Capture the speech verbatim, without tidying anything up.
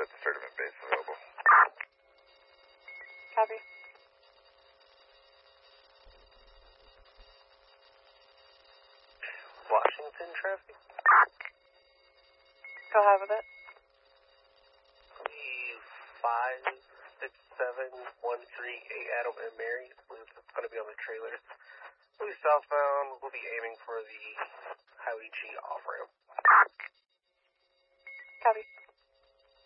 at the tournament base available. Copy. Washington traffic? Go ahead with it. five six seven one three eight Adam and Mary. I believe it's going to be on the trailer. We'll be southbound. We'll be aiming for the Highway G off-ramp. Copy.